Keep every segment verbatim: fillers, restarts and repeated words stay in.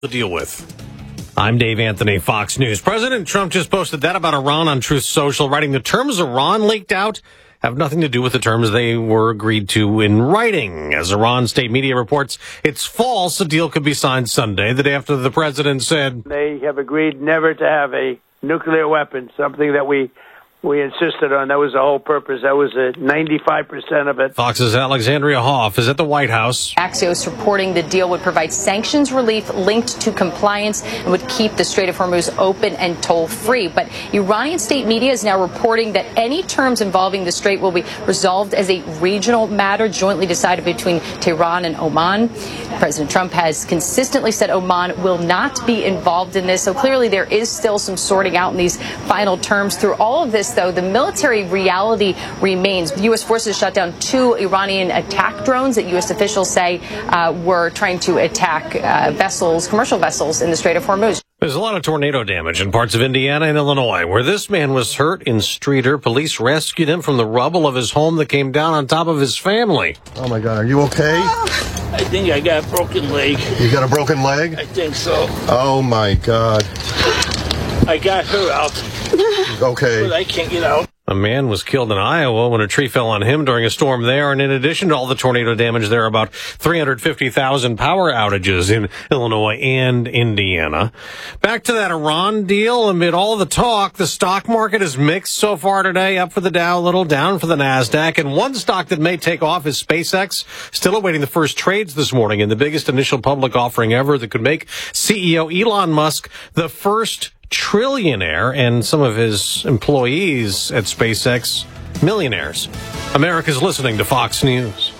to deal with. I'm Dave Anthony, Fox News. President Trump just posted that about Iran on Truth Social, writing the terms Iran leaked out have nothing to do with the terms they were agreed to in writing. As Iran state media reports, it's false. A deal could be signed Sunday, the day after the president said they have agreed never to have a nuclear weapon, something that we we insisted on. That was the whole purpose. That was a ninety-five percent of it. Fox's Alexandria Hoff is at the White House. Axios reporting the deal would provide sanctions relief linked to compliance and would keep the Strait of Hormuz open and toll-free. But Iranian state media is now reporting that any terms involving the Strait will be resolved as a regional matter jointly decided between Tehran and Oman. President Trump has consistently said Oman will not be involved in this. So clearly there is still some sorting out in these final terms. Through all of this, though, the military reality remains. U S forces shot down two Iranian attack drones that U S officials say uh, were trying to attack uh, vessels, commercial vessels in the Strait of Hormuz. There's a lot of tornado damage in parts of Indiana and Illinois. Where this man was hurt in Streator, police rescued him from the rubble of his home that came down on top of his family. Oh, my God. Are you okay? I think I got a broken leg. You got a broken leg? I think so. Oh, my God. I got her out. Okay. But I can't get out. A man was killed in Iowa when a tree fell on him during a storm there. And in addition to all the tornado damage, there are about three hundred fifty thousand power outages in Illinois and Indiana. Back to that Iran deal. Amid all the talk, the stock market is mixed so far today. Up for the Dow, a little down for the NASDAQ. And one stock that may take off is SpaceX. Still awaiting the first trades this morning in the biggest initial public offering ever that could make C E O Elon Musk the first trillionaire and some of his employees at SpaceX millionaires. America's listening to Fox News.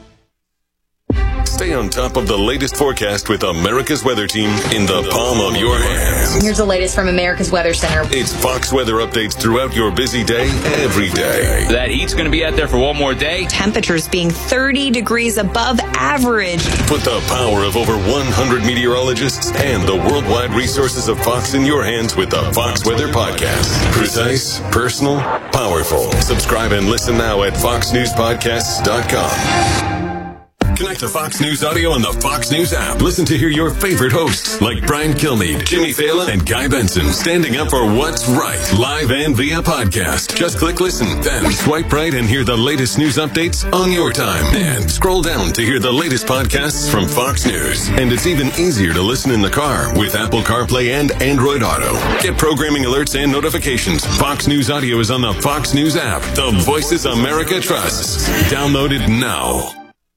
Stay on top of the latest forecast with America's Weather Team in the palm of your hands. Here's the latest from America's Weather Center. It's Fox weather updates throughout your busy day, every day. That heat's going to be out there for one more day. Temperatures being thirty degrees above average. Put the power of over one hundred meteorologists and the worldwide resources of Fox in your hands with the Fox Weather Podcast. Precise, personal, powerful. Subscribe and listen now at fox news podcasts dot com. Connect to Fox News Audio on the Fox News app. Listen to hear your favorite hosts like Brian Kilmeade, Jimmy Fallon, and Guy Benson standing up for what's right, live and via podcast. Just click listen, then swipe right and hear the latest news updates on your time. And scroll down to hear the latest podcasts from Fox News. And it's even easier to listen in the car with Apple CarPlay and Android Auto. Get programming alerts and notifications. Fox News Audio is on the Fox News app. The voices America trusts. Download it now.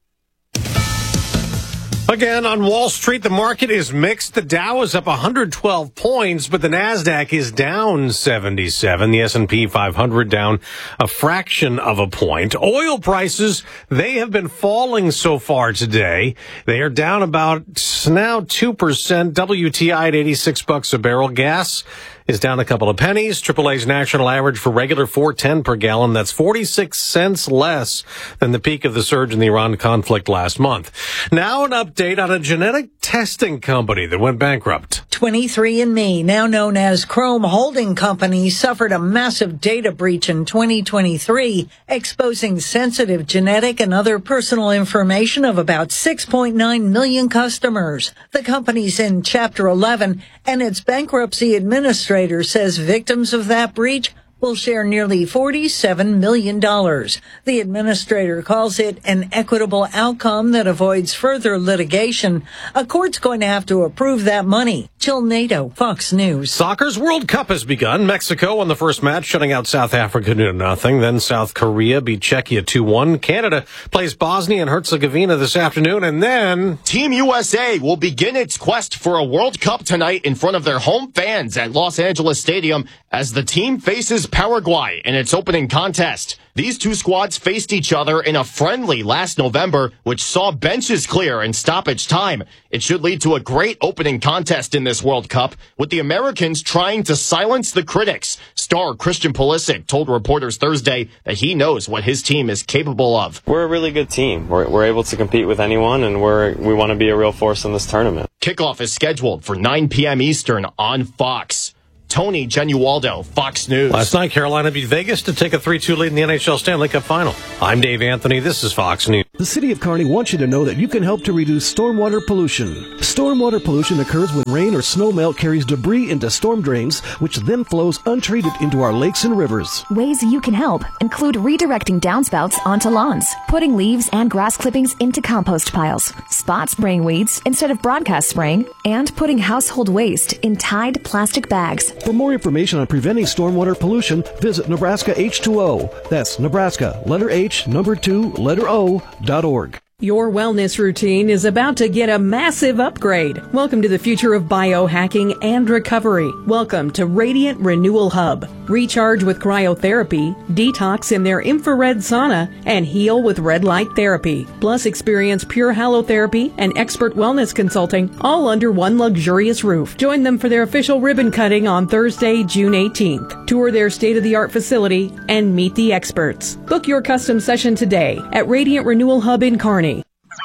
Again, on Wall Street, the market is mixed. The Dow is up one hundred twelve points, but the NASDAQ is down seventy-seven. The S and P five hundred down a fraction of a point. Oil prices, they have been falling so far today. They are down about now two percent. W T I at eighty-six bucks a barrel. Gas is down a couple of pennies. triple A's national average for regular four ten per gallon. That's forty-six cents less than the peak of the surge in the Iran conflict last month. Now an update on a genetic testing company that went bankrupt. twenty-three and me, now known as Chrome Holding Company, suffered a massive data breach in twenty twenty-three, exposing sensitive genetic and other personal information of about six point nine million customers. The company's in Chapter eleven, and its bankruptcy administrator says victims of that breach will share nearly forty-seven million dollars. The administrator calls it an equitable outcome that avoids further litigation. A court's going to have to approve that money. Jill Nato, Fox News. Soccer's World Cup has begun. Mexico won the first match, shutting out South Africa to nothing. Then South Korea beat Czechia two one. Canada plays Bosnia and Herzegovina this afternoon. And then Team U S A will begin its quest for a World Cup tonight in front of their home fans at Los Angeles Stadium as the team faces Paraguay in its opening contest. These two squads faced each other in a friendly last November, which saw benches clear in stoppage time. It should lead to a great opening contest in this World Cup, with the Americans trying to silence the critics. Star Christian Pulisic told reporters Thursday that he knows what his team is capable of. We're a really good team. We're, we're able to compete with anyone, and we're, we want to be a real force in this tournament. Kickoff is scheduled for nine p.m. Eastern on Fox. Tony Genualdo, Fox News. Last night, Carolina beat Vegas to take a three two lead in the N H L Stanley Cup Final. I'm Dave Anthony. This is Fox News. The City of Kearney wants you to know that you can help to reduce stormwater pollution. Stormwater pollution occurs when rain or snow melt carries debris into storm drains, which then flows untreated into our lakes and rivers. Ways you can help include redirecting downspouts onto lawns, putting leaves and grass clippings into compost piles, spot spraying weeds instead of broadcast spraying, and putting household waste in tied plastic bags. For more information on preventing stormwater pollution, visit Nebraska H two O. That's Nebraska, letter H, number two, letter O, dot org. Your wellness routine is about to get a massive upgrade. Welcome to the future of biohacking and recovery. Welcome to Radiant Renewal Hub. Recharge with cryotherapy, detox in their infrared sauna, and heal with red light therapy. Plus experience pure halotherapy and expert wellness consulting, all under one luxurious roof. Join them for their official ribbon cutting on Thursday, June eighteenth. Tour their state-of-the-art facility and meet the experts. Book your custom session today at Radiant Renewal Hub in Kearney.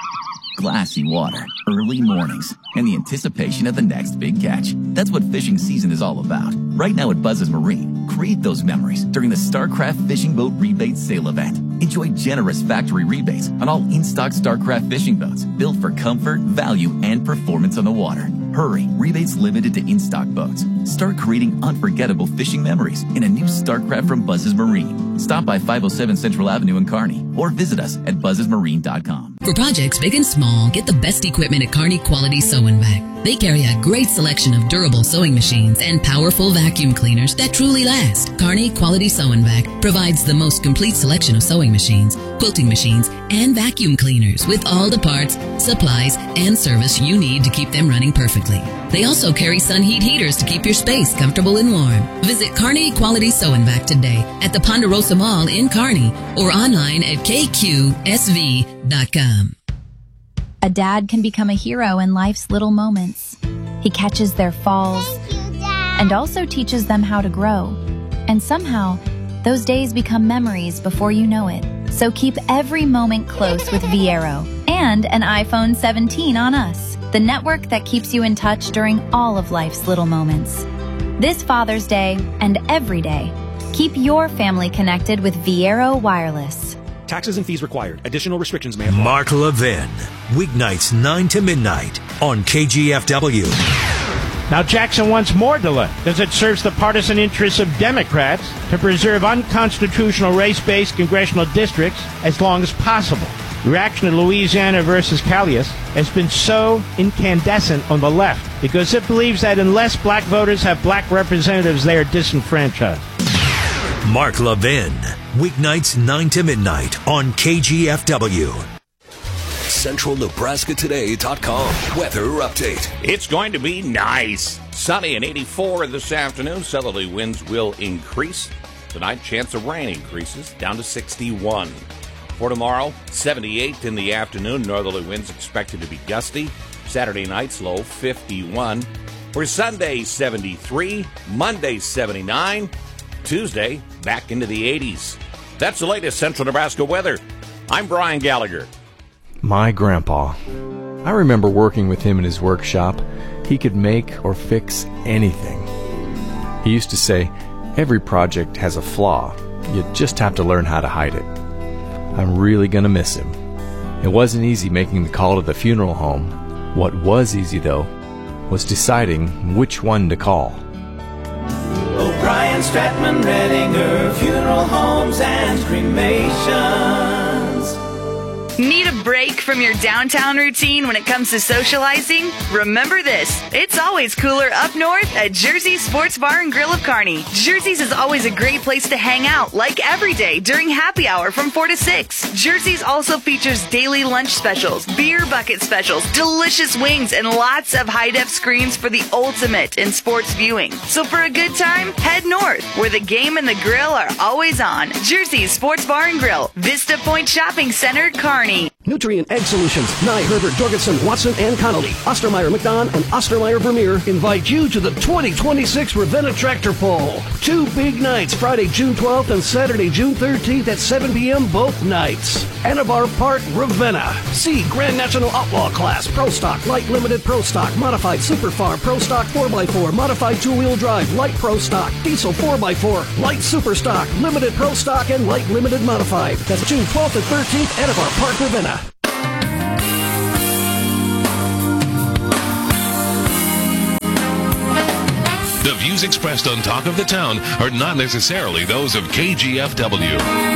Glassy water, early mornings, and the anticipation of the next big catch. That's what fishing season is all about. Right now at Buzz's Marine, create those memories during the StarCraft Fishing Boat Rebate Sale event. Enjoy generous factory rebates on all in-stock StarCraft fishing boats built for comfort, value, and performance on the water. Hurry, rebates limited to in-stock boats. Start creating unforgettable fishing memories in a new StarCraft from Buzz's Marine. Stop by five oh seven Central Avenue in Kearney or visit us at buzzes marine dot com. For projects big and small, get the best equipment at Kearney Quality Sew and Vac. They carry a great selection of durable sewing machines and powerful vacuum cleaners that truly last. Kearney Quality Sew and Vac provides the most complete selection of sewing machines, quilting machines, and vacuum cleaners with all the parts, supplies, and service you need to keep them running perfectly. They also carry sun heat heaters to keep your space comfortable and warm. Visit Kearney Quality Sew and Vac today at the Ponderosa Mall in Kearney or online at K Q S V dot com. A dad can become a hero in life's little moments. He catches their falls and also teaches them how to grow. And somehow, those days become memories before you know it. So keep every moment close with Viero and an iPhone seventeen on us, the network that keeps you in touch during all of life's little moments. This Father's Day and every day, keep your family connected with Viero Wireless. Taxes and fees required. Additional restrictions may apply. Mark Levin, weeknights nine to midnight on K G F W. Now Jackson wants more delay because it serves the partisan interests of Democrats to preserve unconstitutional race-based congressional districts as long as possible. The reaction to Louisiana versus Callius has been so incandescent on the left because it believes that unless black voters have black representatives, they are disenfranchised. Mark Levin, weeknights nine to midnight on K G F W. Central Nebraska Today dot com weather update. It's going to be nice. Sunny and eighty-four this afternoon. Southerly winds will increase. Tonight, chance of rain increases down to sixty-one. For tomorrow, seventy-eight in the afternoon. Northerly winds expected to be gusty. Saturday night's low, fifty-one. For Sunday, seventy-three. Monday, seventy-nine. Tuesday, back into the eighties. That's the latest Central Nebraska weather. I'm Brian Gallagher. My grandpa. I remember working with him in his workshop. He could make or fix anything. He used to say, every project has a flaw. You just have to learn how to hide it. I'm really going to miss him. It wasn't easy making the call to the funeral home. What was easy, though, was deciding which one to call. O'Brien, Stratman, Redinger, funeral homes and cremations. Need a break from your downtown routine when it comes to socializing? Remember this, it's always cooler up north at Jersey's Sports Bar and Grill of Kearney. Jersey's is always a great place to hang out, like every day during happy hour from four to six. Jersey's also features daily lunch specials, beer bucket specials, delicious wings, and lots of high-def screens for the ultimate in sports viewing. So for a good time, head north, where the game and the grill are always on. Jersey's Sports Bar and Grill, Vista Point Shopping Center, Kearney. Nutrient Egg Solutions, Nye, Herbert, Jorgensen, Watson, and Connolly, Ostermeyer, McDonald, and Ostermeyer Vermeer invite you to the twenty twenty-six Ravenna Tractor Pull. Two big nights, Friday, June twelfth and Saturday, June thirteenth at seven p.m. both nights. Anavar Park, Ravenna. See Grand National Outlaw Class, Pro Stock, Light Limited Pro Stock, Modified Super Far, Pro Stock four by four, Modified two-wheel drive, Light Pro Stock, Diesel four by four, Light Super Stock, Limited Pro Stock, and Light Limited Modified. That's June twelfth and thirteenth, Anavar Park, Ravenna. The views expressed on Talk of the Town are not necessarily those of K G F W.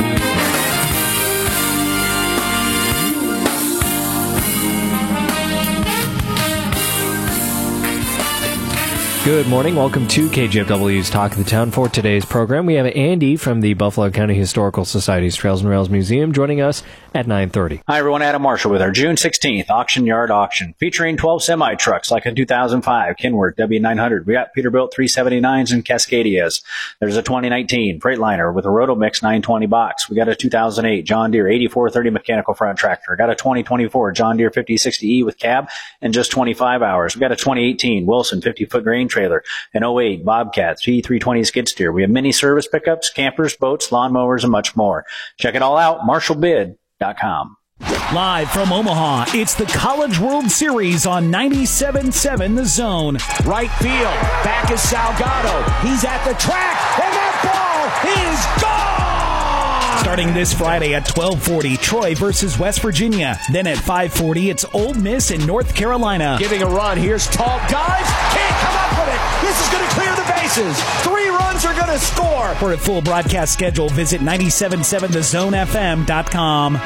Good morning. Welcome to K G F W's Talk of the Town. For today's program, we have Andy from the Buffalo County Historical Society's Trails and Rails Museum joining us at nine thirty. Hi, everyone. Adam Marshall with our June sixteenth Auction Yard Auction, featuring twelve semi-trucks like a two thousand five Kenworth W nine hundred. We got Peterbilt three seventy-nines and Cascadias. There's a twenty nineteen Freightliner with a Rotomix nine twenty box. We got a two thousand eight John Deere eighty-four thirty mechanical front tractor. Got a twenty twenty-four John Deere fifty sixty E with cab and just twenty-five hours. We got a twenty eighteen Wilson fifty-foot grain trailer, an oh eight Bobcat T three twenty skid steer. We have mini service pickups, campers, boats, lawnmowers, and much more. Check it all out, marshall bid dot com. Live from Omaha, it's the College World Series on ninety-seven point seven The Zone. Right field, back is Salgado. He's at the track, and that ball is gone! Starting this Friday at twelve forty, Troy versus West Virginia. Then at five forty, it's Ole Miss in North Carolina. Giving a run, here's Tall, dives, can't come up with it. This is going to clear the bases. Three runs are going to score. For a full broadcast schedule, visit ninety-seven point seven the zone f m dot com.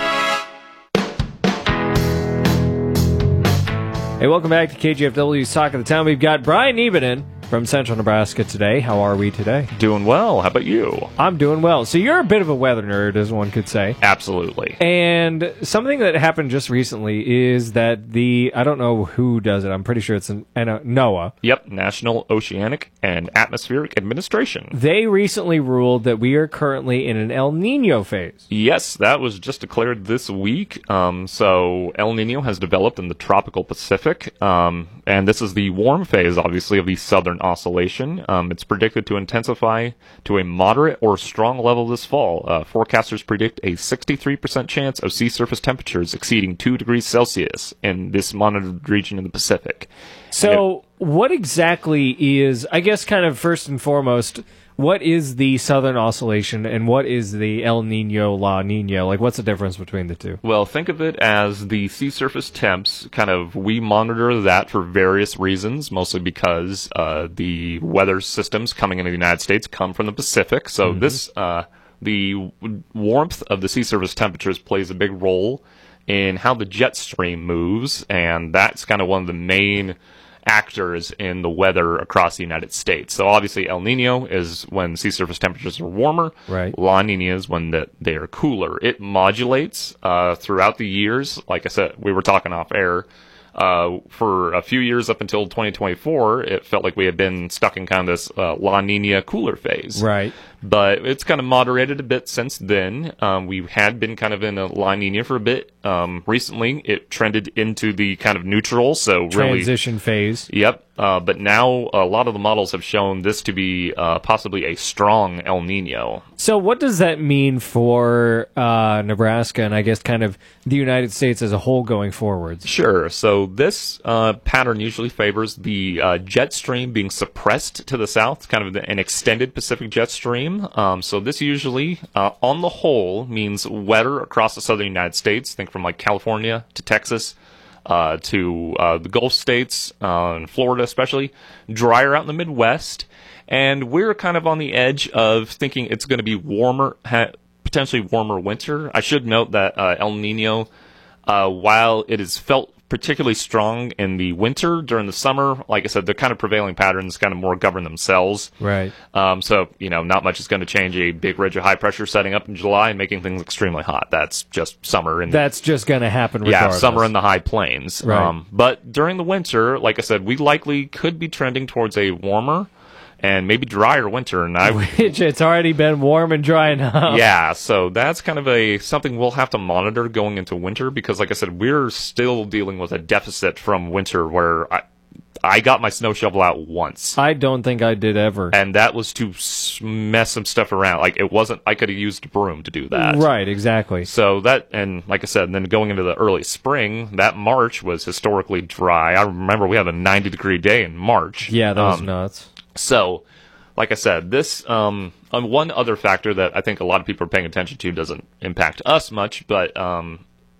Hey, welcome back to K G F W's Talk of the Town. We've got Brian Eben from Central Nebraska today. How are we today? Doing well. How about you? I'm doing well. So you're a bit of a weather nerd, as one could say. Absolutely. And something that happened just recently is that the, I don't know who does it, I'm pretty sure it's an, an, uh, NOAA. Yep, National Oceanic and Atmospheric Administration. They recently ruled that we are currently in an El Nino phase. Yes, that was just declared this week. Um, so El Nino has developed in the tropical Pacific, um, and this is the warm phase, obviously, of the southern oscillation. Um, it's predicted to intensify to a moderate or strong level this fall. Uh, forecasters predict a sixty-three percent chance of sea surface temperatures exceeding two degrees Celsius in this monitored region of the Pacific. So what exactly is, I guess kind of first and foremost, what is the southern oscillation and what is the El Nino, La Nina? Like, what's the difference between the two? Well, think of it as the sea surface temps. Kind of, we monitor that for various reasons, mostly because uh, the weather systems coming into the United States come from the Pacific. So mm-hmm. this, uh, the warmth of the sea surface temperatures plays a big role in how the jet stream moves, and that's kind of one of the main actors in the weather across the United States. So obviously El Nino is when sea surface temperatures are warmer. Right. La Nina is when the, they are cooler. It modulates uh, throughout the years. Like I said, we were talking off air. Uh, for a few years up until twenty twenty-four, it felt like we had been stuck in kind of this uh, La Nina cooler phase. Right. But it's kind of moderated a bit since then. Um, we had been kind of in a La Nina for a bit. Um, recently, it trended into the kind of neutral, so really transition phase. Yep. Uh, but now a lot of the models have shown this to be uh, possibly a strong El Nino. So what does that mean for uh, Nebraska and I guess kind of the United States as a whole going forwards? Sure. So this uh, pattern usually favors the uh, jet stream being suppressed to the south, kind of an extended Pacific jet stream. Um, so this usually, uh, on the whole, means wetter across the southern United States. Think from like California to Texas. Uh, to uh, the Gulf states, uh, and Florida especially, drier out in the Midwest, and we're kind of on the edge of thinking it's going to be warmer, ha- potentially warmer winter. I should note that uh, El Nino, uh, while it is felt particularly strong in the winter, during the summer, like I said, the kind of prevailing patterns kind of more govern themselves. Right. Um, so, you know, not much is going to change a big ridge of high pressure setting up in July and making things extremely hot. That's just summer. And That's just going to happen regardless. Yeah, summer in the high plains. Right. Um, but during the winter, like I said, we likely could be trending towards a warmer and maybe drier winter. And I, Which it's already been warm and dry enough. Yeah, so that's kind of a something we'll have to monitor going into winter because, like I said, we're still dealing with a deficit from winter where I, I got my snow shovel out once. I don't think I did ever. And that was to mess some stuff around. Like, it wasn't, I could have used a broom to do that. Right, exactly. So that, and like I said, then going into the early spring, that March was historically dry. I remember we had a ninety degree day in March. Yeah, that was um, nuts. So, like I said, this, um, um, one other factor that I think a lot of people are paying attention to doesn't impact us much, but, um,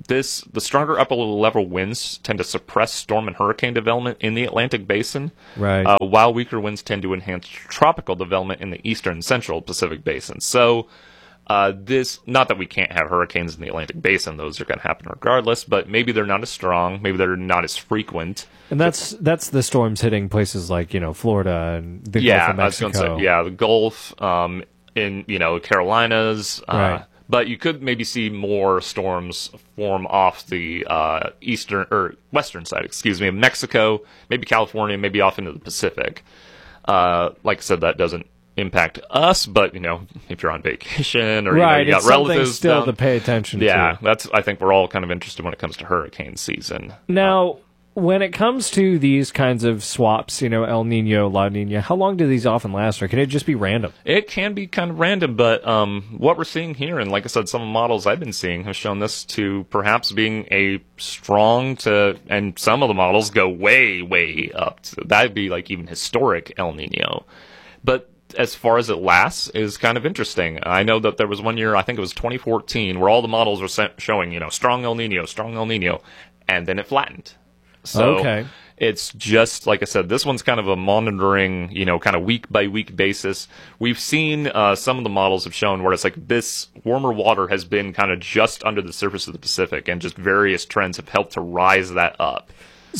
this the stronger upper level winds tend to suppress storm and hurricane development in the Atlantic Basin, right? Uh, while weaker winds tend to enhance tropical development in the eastern and central Pacific Basin. So. Uh, this, not that we can't have hurricanes in the Atlantic Basin, those are going to happen regardless, but maybe they're not as strong, maybe they're not as frequent. And that's that's the storms hitting places like, you know, Florida and the yeah, Gulf of Mexico. I was going to say, yeah, the Gulf, um, in, you know, Carolinas. Uh, right. But you could maybe see more storms form off the uh, eastern, or western side, excuse me, of Mexico, maybe California, maybe off into the Pacific. Uh, like I said, that doesn't impact us, but you know, if you're on vacation or right, you, know, you got it's relatives still down, to pay attention yeah, to. that's I think we're all kind of interested when it comes to hurricane season. Now, uh, when it comes to these kinds of swaps, you know, El Nino, La Nina, how long do these often last, or can it just be random? It can be kind of random, but um, what we're seeing here, and like I said, some models I've been seeing have shown this to perhaps being a strong to, and some of the models go way, way up. So that'd be like even historic El Nino. But as far as it lasts is kind of interesting. I know that there was one year, I think it was twenty fourteen, where all the models were showing, you know, strong El Nino, strong El Nino, and then it flattened. So okay. It's just, like I said, this one's kind of a monitoring, you know, kind of week by week basis. We've seen uh, some of the models have shown where it's like this warmer water has been kind of just under the surface of the Pacific, and just various trends have helped to rise that up.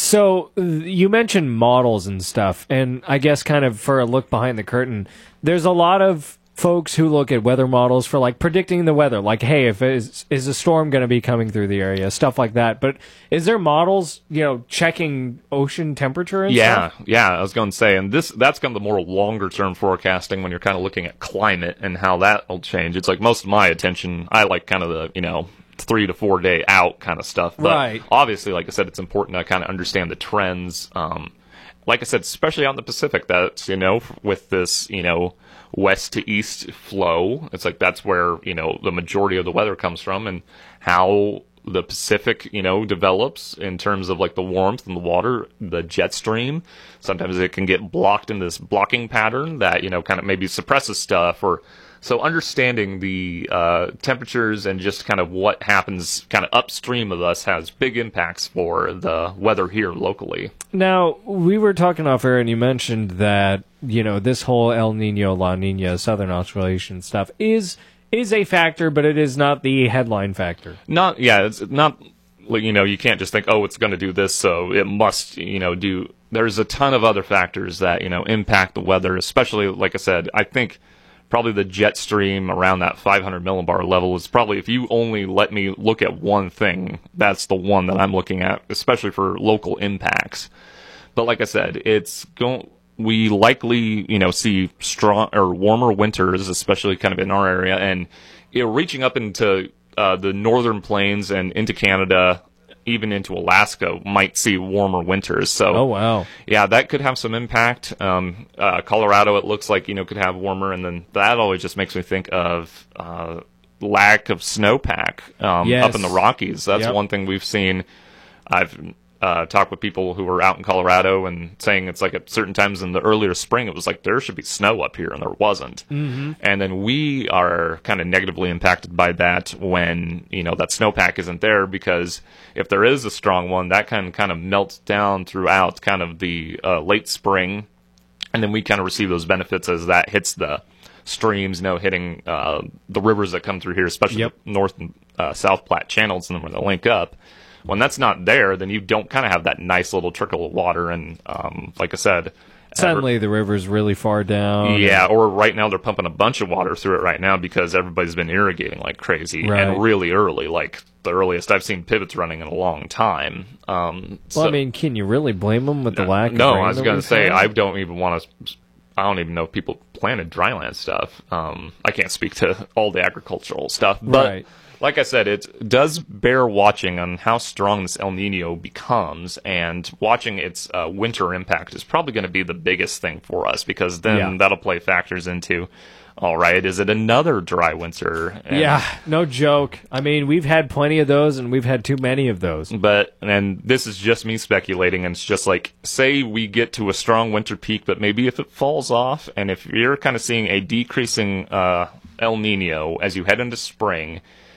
So you mentioned models and stuff, and I guess kind of for a look behind the curtain, there's a lot of folks who look at weather models for like predicting the weather, like, hey, if is is a storm going to be coming through the area, stuff like that. But is there models, you know, checking ocean temperature and yeah, stuff? Yeah, I was going to say, and this that's kind of the more longer term forecasting when you're kind of looking at climate and how that will change. It's like most of my attention, I like kind of the, you know, three to four day out kind of stuff. But right. Obviously, like I said, it's important to kind of understand the trends. Um, like I said, especially out in the Pacific, that's, you know, with this, you know, west to east flow, it's like that's where, you know, the majority of the weather comes from, and how the Pacific, you know, develops in terms of like the warmth and the water, the jet stream. Sometimes it can get blocked in this blocking pattern that, you know, kind of maybe suppresses stuff. Or so understanding the uh, temperatures and just kind of what happens kind of upstream of us has big impacts for the weather here locally. Now, we were talking off air, and you mentioned that, you know, this whole El Nino, La Nina, Southern Oscillation stuff is is a factor, but it is not the headline factor. Not, yeah, it's not, you know, you can't just think, oh, it's going to do this, so it must, you know, do. There's a ton of other factors that, you know, impact the weather, especially, like I said, I think probably the jet stream around that five hundred millibar level is probably, if you only let me look at one thing, that's the one that I'm looking at, especially for local impacts. But like I said, it's going, we likely, you know, see strong or warmer winters, especially kind of in our area, and, you know, reaching up into uh, the northern plains and into Canada, even into Alaska, might see warmer winters. So, oh wow, yeah, that could have some impact. Um, uh, Colorado, it looks like, you know, could have warmer, and then that always just makes me think of uh, lack of snowpack um, yes. up in the Rockies. That's yep. one thing we've seen. I've uh, talked with people who were out in Colorado and saying it's like at certain times in the earlier spring, it was like there should be snow up here, and there wasn't. Mm-hmm. And then we are kind of negatively impacted by that when, you know, that snowpack isn't there, because if there is a strong one, that can kind of melt down throughout kind of the uh, late spring, and then we kind of receive those benefits as that hits the streams, you know, hitting uh, the rivers that come through here, especially yep. the North and uh, South Platte channels, and then when they link up. When that's not there, then you don't kind of have that nice little trickle of water, and um, like I said, suddenly ever, the river's really far down. Yeah, or right now they're pumping a bunch of water through it right now because everybody's been irrigating like crazy, right. and really early, like the earliest I've seen pivots running in a long time. Um, well, so, I mean, can you really blame them with the lack no, of rain? No, I was going to say, I don't even want to... I don't even know if people planted dryland stuff. Um, I can't speak to all the agricultural stuff, but... Right. Like I said, it does bear watching on how strong this El Nino becomes, and watching its uh, winter impact is probably going to be the biggest thing for us, because then yeah. that'll play factors into, all right, is it another dry winter? And yeah, no joke. I mean, we've had plenty of those, and we've had too many of those. But, and this is just me speculating, and it's just like, say we get to a strong winter peak, but maybe if it falls off, and if you're kind of seeing a decreasing uh, El Nino as you head into spring,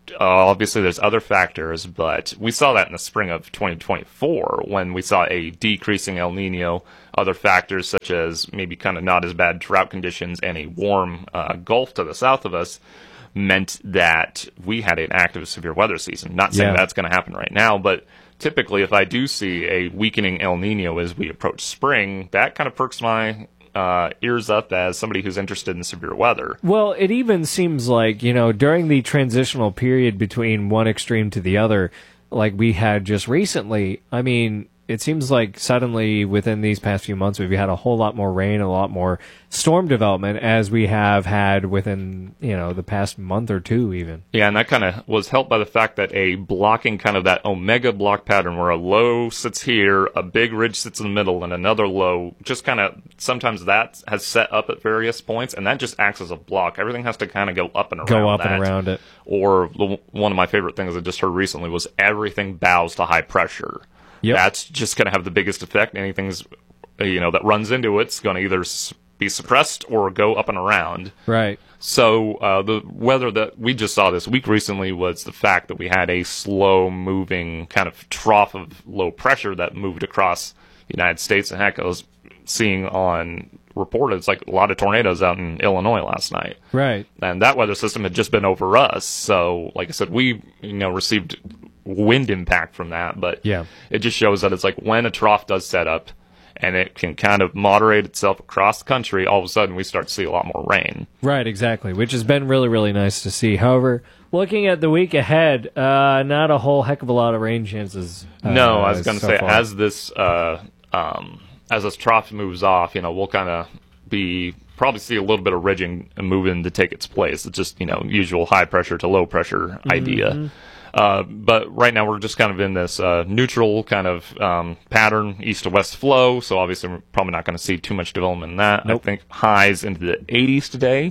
uh, obviously there's other factors, but we saw that in the spring of twenty twenty-four when we saw a decreasing El Nino. Other factors such as maybe kind of not as bad drought conditions and a warm uh, Gulf to the south of us meant that we had an active severe weather season. Not saying Yeah. that's going to happen right now, but typically if I do see a weakening El Nino as we approach spring, that kind of perks my uh, ears up as somebody who's interested in severe weather. Well, it even seems like, you know, during the transitional period between one extreme to the other, like we had just recently, I mean, it seems like suddenly within these past few months we've had a whole lot more rain, a lot more storm development as we have had within, you know, the past month or two even. Yeah, and that kind of was helped by the fact that a blocking kind of that omega block pattern where a low sits here, a big ridge sits in the middle, and another low, just kind of, sometimes that has set up at various points, and that just acts as a block. Everything has to kind of go up and around Go up that. and around it. Or the, one of my favorite things I just heard recently was everything bows to high pressure. Yep. That's just going to have the biggest effect. Anything's, you know, that runs into it's going to either s- be suppressed or go up and around. Right. So uh, the weather that we just saw this week recently was the fact that we had a slow-moving kind of trough of low pressure that moved across the United States. And heck, I was seeing on reported it's like a lot of tornadoes out in Illinois last night. Right. And that weather system had just been over us. So, like I said, we you know received wind impact from that, but yeah. it just shows that it's like when a trough does set up and it can kind of moderate itself across the country, all of a sudden we start to see a lot more rain. Right, exactly, which has been really, really nice to see. However, looking at the week ahead, uh, not a whole heck of a lot of rain chances. Uh, no, I was going to so say, far. as this uh, um, as this trough moves off, you know, we'll kind of be probably see a little bit of ridging moving to take its place. It's just, you know, usual high pressure to low pressure idea. Mm-hmm. Uh, but right now we're just kind of in this uh, neutral kind of um, pattern, east to west flow. So obviously we're probably not going to see too much development in that. Nope. I think highs into the eighties today.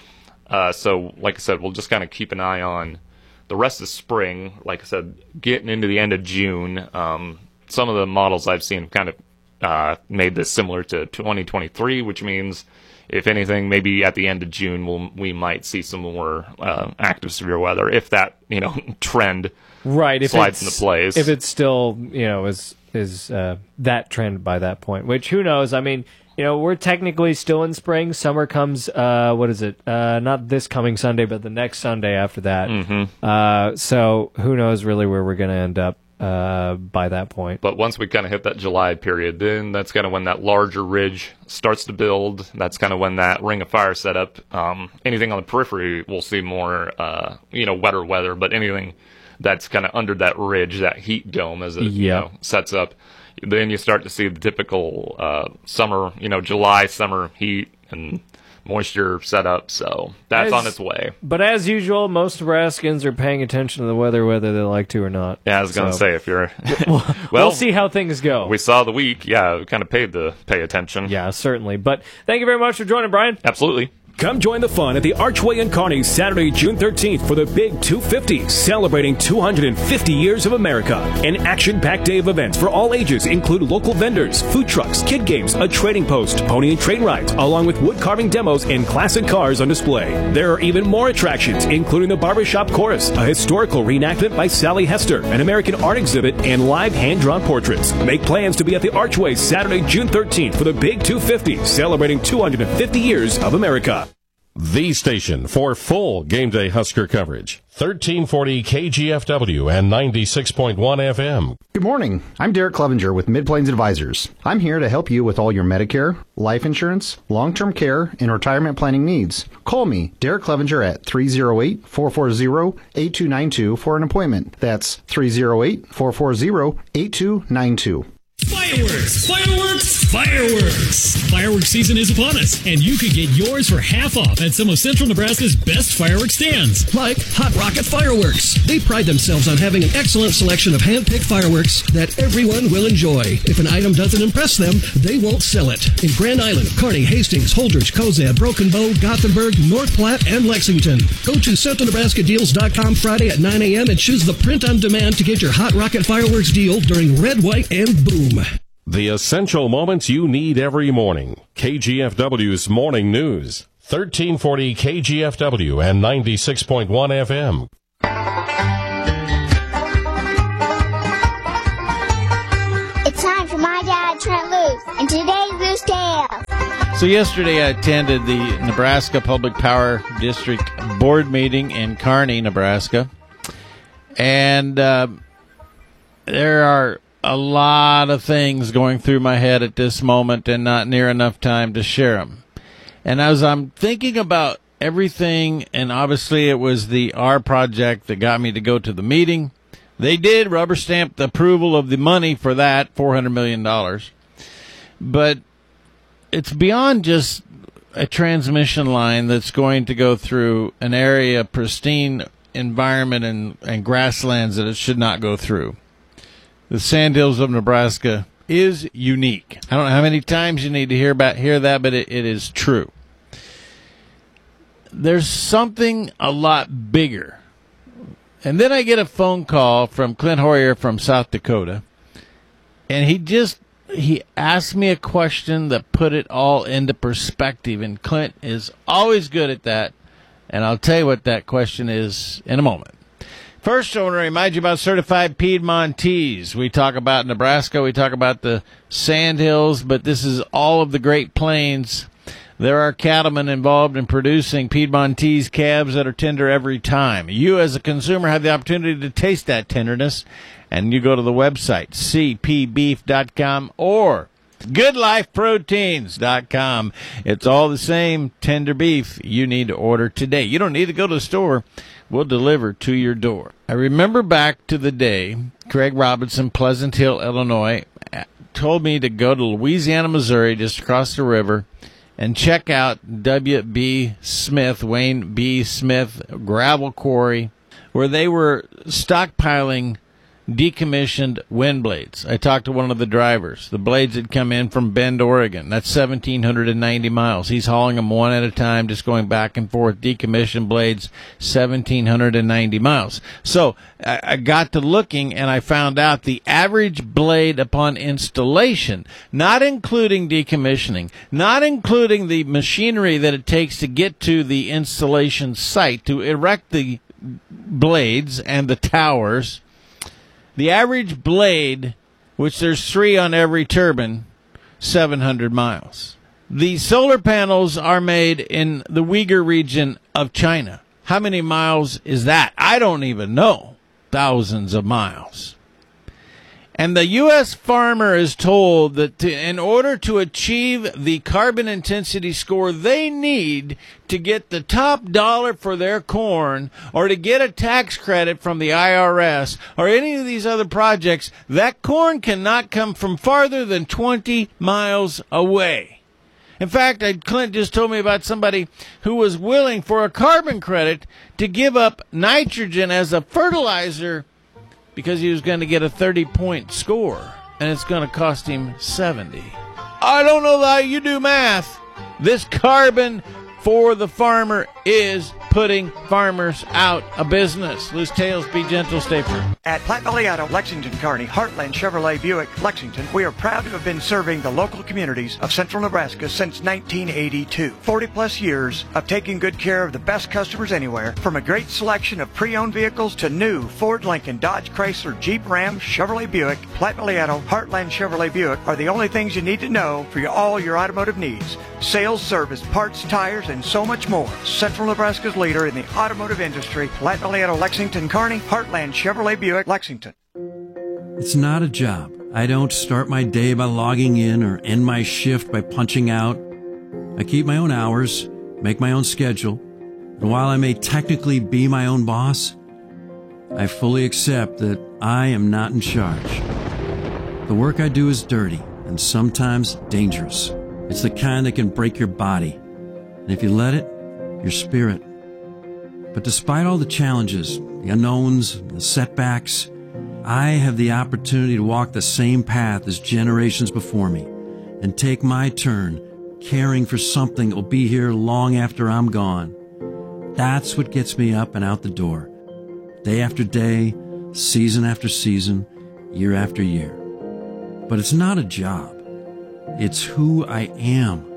Uh, so like I said, we'll just kind of keep an eye on the rest of spring. Like I said, getting into the end of June, um, some of the models I've seen have kind of uh, made this similar to twenty twenty-three, which means if anything, maybe at the end of June, we'll, we might see some more uh, active severe weather if that, you know, trend right, if slides it's, into place. If it's still, you know, is is uh, that trend by that point, which who knows? I mean, you know, we're technically still in spring. Summer comes, uh, what is it? Uh, not this coming Sunday, but the next Sunday after that. Mm-hmm. Uh, so who knows really where we're going to end up uh, by that point. But once we kind of hit that July period, then that's kind of when that larger ridge starts to build. That's kind of when that ring of fire set up. Um, anything on the periphery, we'll see more, uh, you know, wetter weather. But anything that's kind of under that ridge, that heat dome as it Yeah. you know, sets up, then you start to see the typical uh, summer, you know, July summer heat and moisture set up. So that's As- on its way. But as usual, most Nebraskans are paying attention to the weather, whether they like to or not. Yeah, I was going to So- say, if you're... well, we'll see how things go. We saw the week. Yeah, we kind of paid to pay attention. Yeah, certainly. But thank you very much for joining, Brian. Absolutely. Come join the fun at the Archway in Kearney Saturday, June thirteenth for the Big two fifty, celebrating two hundred fifty years of America. An action-packed day of events for all ages include local vendors, food trucks, kid games, a trading post, pony and train rides, along with wood carving demos and classic cars on display. There are even more attractions, including the Barbershop Chorus, a historical reenactment by Sally Hester, an American art exhibit, and live hand-drawn portraits. Make plans to be at the Archway Saturday, June thirteenth for the Big two fifty, celebrating two hundred fifty years of America. The station for full game day Husker coverage. thirteen forty K G F W and ninety-six point one F M. Good morning. I'm Derek Clevenger with Mid-Plains Advisors. I'm here to help you with all your Medicare, life insurance, long-term care, and retirement planning needs. Call me, Derek Clevenger, at three oh eight, four four zero, eight two nine two for an appointment. That's three oh eight, four four zero, eight two nine two. Fireworks! Fireworks! Fireworks! Fireworks season is upon us, and you could get yours for half off at some of Central Nebraska's best fireworks stands. Like Hot Rocket Fireworks. They pride themselves on having an excellent selection of hand-picked fireworks that everyone will enjoy. If an item doesn't impress them, they won't sell it. In Grand Island, Kearney, Hastings, Holdrege, Cozad, Broken Bow, Gothenburg, North Platte, and Lexington. Go to Central Nebraska Deals dot com Friday at nine a.m. and choose the print on demand to get your Hot Rocket Fireworks deal during Red, White, and Boom. The essential moments you need every morning. K G F W's Morning News. thirteen forty K G F W and ninety-six point one F M. So yesterday I attended the Nebraska Public Power District Board meeting in Kearney, Nebraska. And uh, there are a lot of things going through my head at this moment and not near enough time to share them. And as I'm thinking about everything, and obviously it was the R project that got me to go to the meeting. They did rubber stamp the approval of the money for that, four hundred million dollars. But it's beyond just a transmission line that's going to go through an area, pristine environment and, and grasslands that it should not go through. The Sandhills of Nebraska is unique. I don't know how many times you need to hear about hear that, but it, it is true. There's something a lot bigger. And then I get a phone call from Clint Hoyer from South Dakota, and he just he asked me a question that put it all into perspective, and Clint is always good at that, and I'll tell you what that question is in a moment. First, I want to remind you about Certified Piedmontese. We talk about Nebraska, we talk about the Sandhills, but this is all of the Great Plains. There are cattlemen involved in producing Piedmontese calves that are tender every time. You, as a consumer, have the opportunity to taste that tenderness, and you go to the website, c p beef dot com or good life proteins dot com. It's all the same tender beef you need to order today. You don't need to go to the store. We'll deliver to your door. I remember back to the day Craig Robinson, Pleasant Hill, Illinois, told me to go to Louisiana, Missouri, just across the river, and check out W B. Smith, Wayne B. Smith Gravel Quarry, where they were stockpiling decommissioned wind blades. I talked to one of the drivers. The blades had come in from Bend, Oregon. That's one thousand seven hundred ninety miles. He's hauling them one at a time, just going back and forth. Decommissioned blades, one thousand seven hundred ninety miles. So I, I got to looking, and I found out the average blade upon installation, not including decommissioning, not including the machinery that it takes to get to the installation site to erect the blades and the towers, the average blade, which there's three on every turbine, seven hundred miles. The solar panels are made in the Uyghur region of China. How many miles is that? I don't even know. Thousands of miles. And the U S farmer is told that to, in order to achieve the carbon intensity score they need to get the top dollar for their corn, or to get a tax credit from the I R S, or any of these other projects, that corn cannot come from farther than twenty miles away. In fact, Clint just told me about somebody who was willing for a carbon credit to give up nitrogen as a fertilizer because he was going to get a thirty-point score, and it's going to cost him seventy. I don't know how you do math. This carbon for the farmer is putting farmers out of business. Loose tails, be gentle, stay free. At Platte Valley Auto, Lexington, Kearney, Heartland Chevrolet Buick, Lexington, we are proud to have been serving the local communities of central Nebraska since nineteen eighty-two. forty plus years of taking good care of the best customers anywhere, from a great selection of pre-owned vehicles to new Ford, Lincoln, Dodge, Chrysler, Jeep, Ram, Chevrolet Buick. Platte Valley Auto, Heartland Chevrolet Buick are the only things you need to know for your, all your automotive needs. Sales, service, parts, tires, and so much more. Central Nebraska's leader in the automotive industry, Platte Valley Auto, Lexington, Kearney, Heartland Chevrolet Buick, Lexington. It's not a job. I don't start my day by logging in or end my shift by punching out. I keep my own hours, make my own schedule, and while I may technically be my own boss, I fully accept that I am not in charge. The work I do is dirty and sometimes dangerous. It's the kind that can break your body, and if you let it, your spirit. But despite all the challenges, the unknowns, the setbacks, I have the opportunity to walk the same path as generations before me and take my turn caring for something that will be here long after I'm gone. That's what gets me up and out the door, day after day, season after season, year after year. But it's not a job. It's who I am.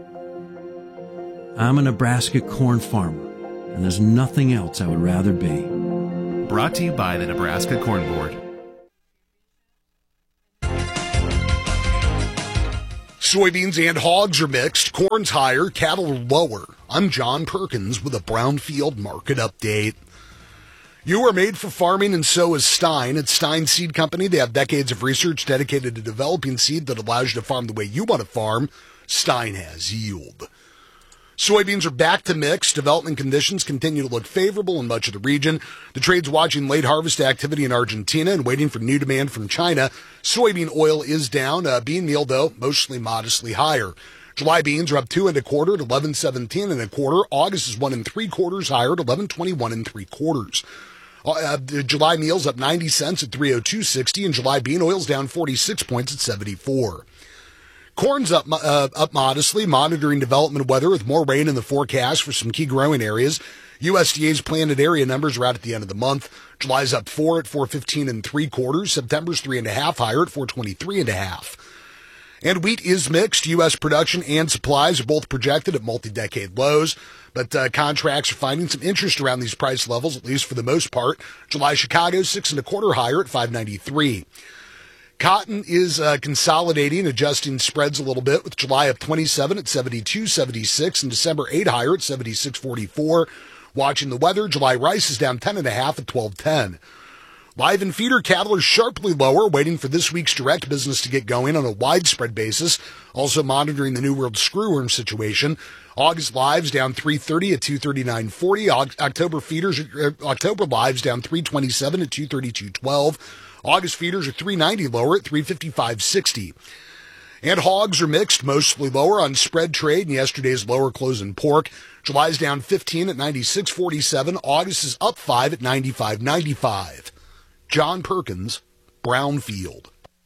I'm a Nebraska corn farmer, and there's nothing else I would rather be. Brought to you by the Nebraska Corn Board. Soybeans and hogs are mixed. Corn's higher, cattle are lower. I'm John Perkins with a Brownfield market update. You are made for farming, and so is Stein. At Stein Seed Company, they have decades of research dedicated to developing seed that allows you to farm the way you want to farm. Stein has yield. Soybeans are back to mixed. Development conditions continue to look favorable in much of the region. The trade's watching late harvest activity in Argentina and waiting for new demand from China. Soybean oil is down. Uh, bean meal, though, mostly modestly higher. July beans are up two and a quarter at eleven seventeen and a quarter. August is one and three quarters higher at eleven twenty-one and three quarters. Uh, the July meal's up ninety cents at three oh two sixty, and July bean oil's down forty-six points at seventy-four. Corn's up uh, up modestly, monitoring development weather with more rain in the forecast for some key growing areas. U S D A's planted area numbers are out at the end of the month. July's up four at four fifteen and three quarters. September's three and a half higher at four twenty-three and a half. And wheat is mixed. U S production and supplies are both projected at multi-decade lows, but uh, contracts are finding some interest around these price levels, at least for the most part. July Chicago six and a quarter higher at five ninety-three. Cotton is uh, consolidating, adjusting spreads a little bit, with July up twenty-seven at seventy-two seventy-six and December eight higher at seventy-six forty-four. Watching the weather, July rice is down ten and a half at twelve ten. Live and feeder cattle are sharply lower, waiting for this week's direct business to get going on a widespread basis. Also monitoring the New World screwworm situation. August lives down three thirty at two thirty-nine forty. October feeders, uh, October lives down three twenty-seven at two thirty-two twelve. August feeders are three ninety lower at three fifty-five sixty. And hogs are mixed, mostly lower on spread trade and yesterday's lower close in pork. July's down fifteen at ninety-six forty-seven. August is up five at ninety-five ninety-five. John Perkins, Brownfield.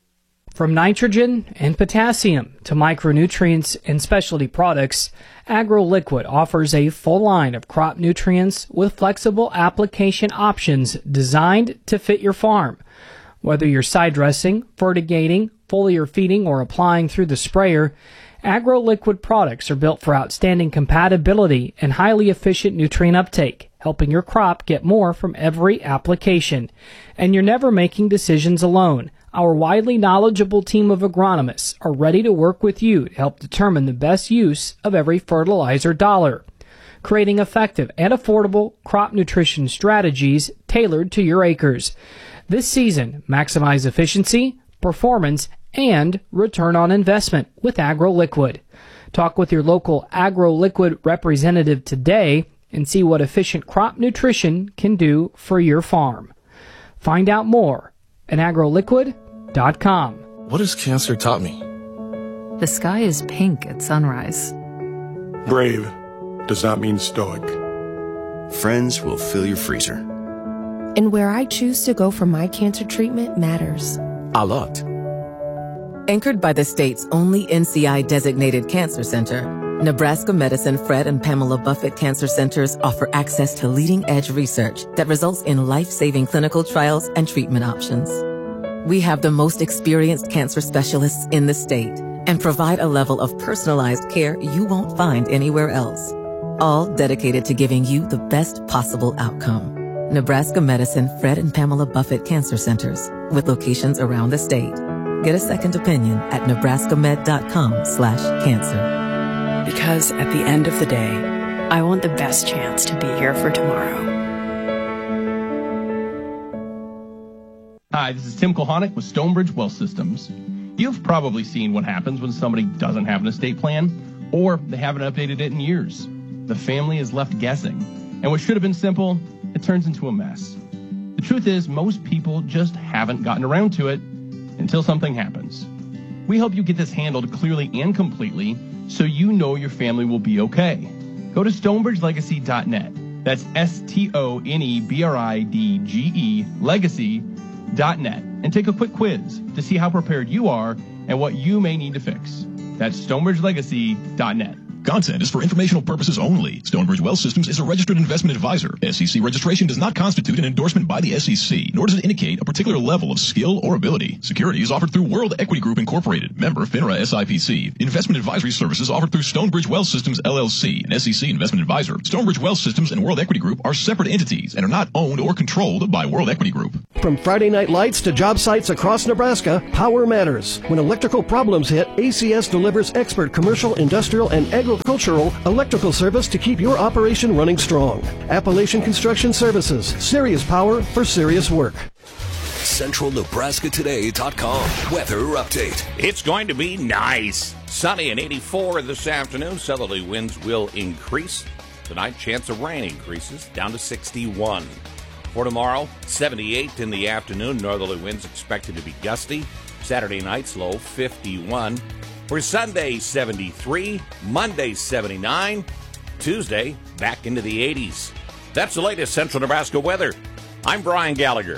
From nitrogen and potassium to micronutrients and specialty products, AgroLiquid offers a full line of crop nutrients with flexible application options designed to fit your farm. Whether you're side dressing, fertigating, foliar feeding, or applying through the sprayer, AgroLiquid products are built for outstanding compatibility and highly efficient nutrient uptake, helping your crop get more from every application. And you're never making decisions alone. Our widely knowledgeable team of agronomists are ready to work with you to help determine the best use of every fertilizer dollar, creating effective and affordable crop nutrition strategies tailored to your acres. This season, maximize efficiency, performance, and return on investment with AgroLiquid. Talk with your local AgroLiquid representative today and see what efficient crop nutrition can do for your farm. Find out more at agro liquid dot com. What has cancer taught me? The sky is pink at sunrise. Brave does not mean stoic. Friends will fill your freezer. And where I choose to go for my cancer treatment matters. A lot. Anchored by the state's only N C I-designated cancer center, Nebraska Medicine Fred and Pamela Buffett Cancer Centers offer access to leading-edge research that results in life-saving clinical trials and treatment options. We have the most experienced cancer specialists in the state and provide a level of personalized care you won't find anywhere else, all dedicated to giving you the best possible outcome. Nebraska Medicine Fred and Pamela Buffett Cancer Centers, with locations around the state. Get a second opinion at nebraskamed.com slash cancer. Because at the end of the day, I want the best chance to be here for tomorrow. Hi, this is Tim Kohanek with Stonebridge Wealth Systems. You've probably seen what happens when somebody doesn't have an estate plan, or they haven't updated it in years. The family is left guessing, and what should have been simple, it turns into a mess. The truth is, most people just haven't gotten around to it until something happens. We help you get this handled clearly and completely so you know your family will be okay. Go to stonebridge legacy dot net. That's S T O N E B R I D G E legacy dot net and take a quick quiz to see how prepared you are and what you may need to fix. That's stonebridge legacy dot net. Content is for informational purposes only. Stonebridge Wealth Systems is a registered investment advisor. S E C registration does not constitute an endorsement by the S E C, nor does it indicate a particular level of skill or ability. Securities offered through World Equity Group Incorporated, member FINRA S I P C. Investment advisory services offered through Stonebridge Wealth Systems L L C, an S E C investment advisor. Stonebridge Wealth Systems and World Equity Group are separate entities and are not owned or controlled by World Equity Group. From Friday night lights to job sites across Nebraska, power matters. When electrical problems hit, A C S delivers expert commercial, industrial, and agricultural electrical service to keep your operation running strong. Appalachian Construction Services, serious power for serious work. Central Nebraska Today dot com weather update. It's going to be nice. Sunny and eighty-four this afternoon. Southerly winds will increase. Tonight, chance of rain increases down to sixty-one. For tomorrow, seventy-eight in the afternoon. Northerly winds expected to be gusty. Saturday night's low, fifty-one. For Sunday, seventy-three. Monday, seventy-nine. Tuesday, back into the eighties. That's the latest Central Nebraska weather. I'm Brian Gallagher.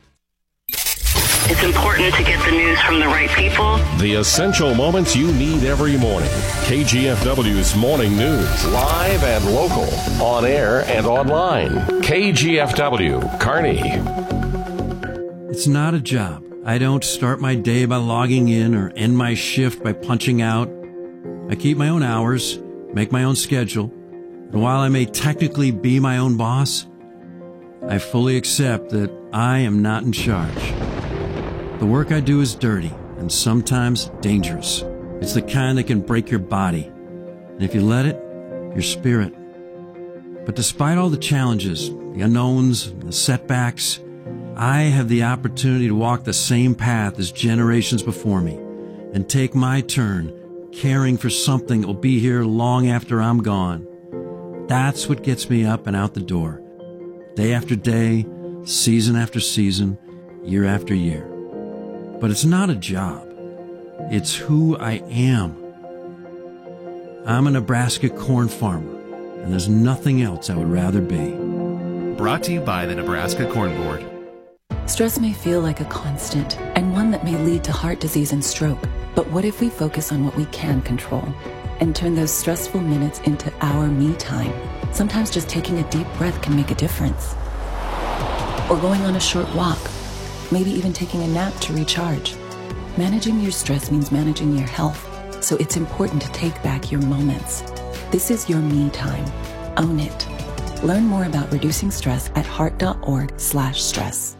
It's important to get the news from the right people. The essential moments you need every morning. K G F W's Morning News. Live and local. On air and online. K G F W, Kearney. It's not a job. I don't start my day by logging in or end my shift by punching out. I keep my own hours, make my own schedule, and while I may technically be my own boss, I fully accept that I am not in charge. The work I do is dirty and sometimes dangerous. It's the kind that can break your body, and if you let it, your spirit. But despite all the challenges, the unknowns, the setbacks, I have the opportunity to walk the same path as generations before me and take my turn caring for something that will be here long after I'm gone. That's what gets me up and out the door, day after day, season after season, year after year. But it's not a job. It's who I am. I'm a Nebraska corn farmer, and there's nothing else I would rather be. Brought to you by the Nebraska Corn Board. Stress may feel like a constant and one that may lead to heart disease and stroke. But what if we focus on what we can control and turn those stressful minutes into our me time? Sometimes just taking a deep breath can make a difference. Or going on a short walk, maybe even taking a nap to recharge. Managing your stress means managing your health, so it's important to take back your moments. This is your me time. Own it. Learn more about reducing stress at heart.org slash stress.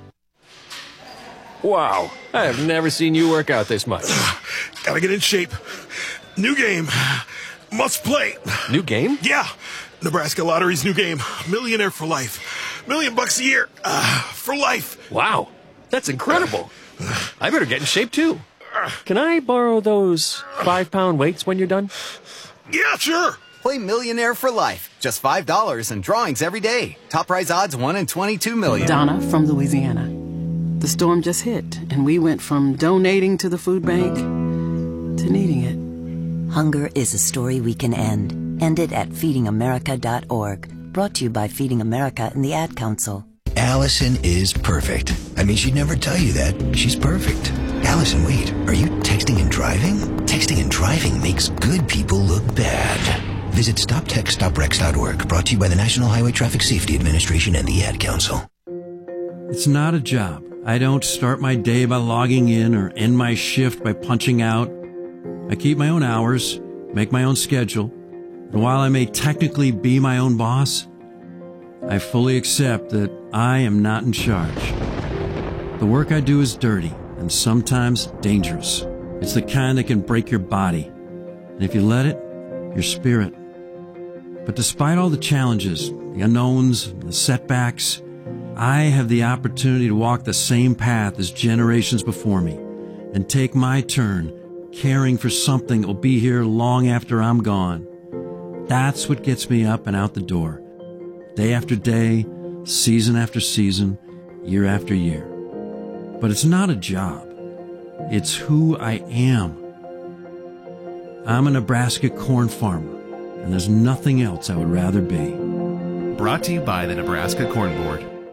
Wow, I have never seen you work out this much. Gotta get in shape. New game. Must play. New game? Yeah. Nebraska Lottery's new game. Millionaire for life. Million bucks a year. Uh, for life. Wow, that's incredible. I better get in shape too. Can I borrow those five-pound weights when you're done? Yeah, sure. Play Millionaire for Life. Just five dollars and drawings every day. Top prize odds one in twenty-two million. Donna from Louisiana. The storm just hit, and we went from donating to the food bank to needing it. Hunger is a story we can end. End it at feeding america dot org. Brought to you by Feeding America and the Ad Council. Allison is perfect. I mean, she'd never tell you that. She's perfect. Allison, wait, are you texting and driving? Texting and driving makes good people look bad. Visit stop text stop wrecks dot org. Brought to you by the National Highway Traffic Safety Administration and the Ad Council. It's not a job. I don't start my day by logging in or end my shift by punching out. I keep my own hours, make my own schedule, and while I may technically be my own boss, I fully accept that I am not in charge. The work I do is dirty and sometimes dangerous. It's the kind that can break your body, and if you let it, your spirit. But despite all the challenges, the unknowns, the setbacks, I have the opportunity to walk the same path as generations before me and take my turn caring for something that will be here long after I'm gone. That's what gets me up and out the door, day after day, season after season, year after year. But it's not a job. It's who I am. I'm a Nebraska corn farmer, and there's nothing else I would rather be. Brought to you by the Nebraska Corn Board.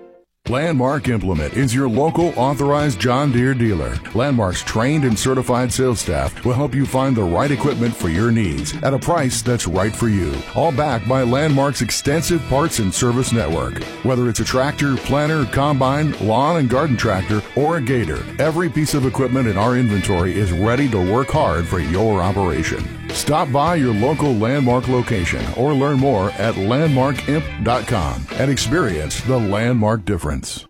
Landmark Implement is your local authorized John Deere dealer. Landmark's trained and certified sales staff will help you find the right equipment for your needs at a price that's right for you. All backed by Landmark's extensive parts and service network. Whether it's a tractor, planter, combine, lawn and garden tractor, or a gator, every piece of equipment in our inventory is ready to work hard for your operation. Stop by your local Landmark location or learn more at landmark imp dot com and experience the Landmark difference.